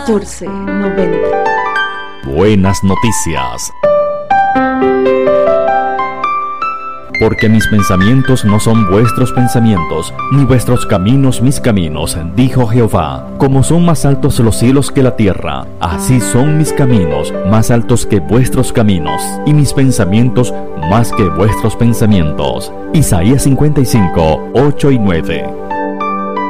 1490. Buenas noticias. Porque mis pensamientos no son vuestros pensamientos, ni vuestros caminos mis caminos, dijo Jehová. Como son más altos los cielos que la tierra, así son mis caminos más altos que vuestros caminos, y mis pensamientos más que vuestros pensamientos. Isaías 55, 8 y 9.